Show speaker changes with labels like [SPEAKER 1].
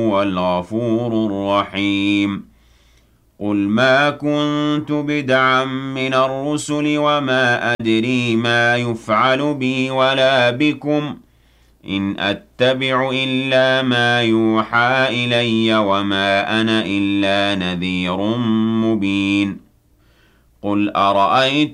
[SPEAKER 1] هو الغفور الرحيم قل ما كنت بدعا من الرسل وما أدري ما يفعل بي ولا بكم إن أتبع إلا ما يوحى إلي وما أنا إلا نذير مبين قل أرأيتم